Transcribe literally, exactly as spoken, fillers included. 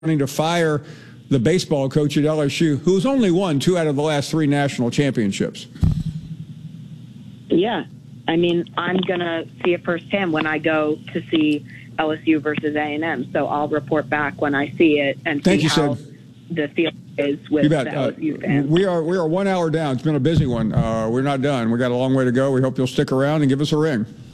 to fire the baseball coach at L S U, who's only won two out of the last three national championships. Yeah. I mean, I'm going to see it firsthand when I go to see L S U versus A and M. So I'll report back when I see it and Thank see you, how Sid. the field is with the L S U uh, fans. We are, we are one hour down. It's been a busy one. Uh, we're not done. We got a long way to go. We hope you'll stick around and give us a ring.